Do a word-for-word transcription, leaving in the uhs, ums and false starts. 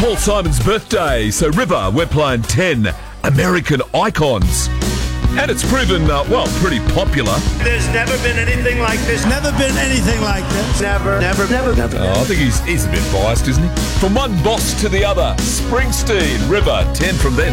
Paul Simon's birthday. So, River, we're playing ten American icons. And it's proven, uh, well, pretty popular. There's never been anything like this. Never been anything like this. Never, never, never, never. Oh, I think he's, he's a bit biased, isn't he? From one boss to the other, Springsteen, River, ten from them.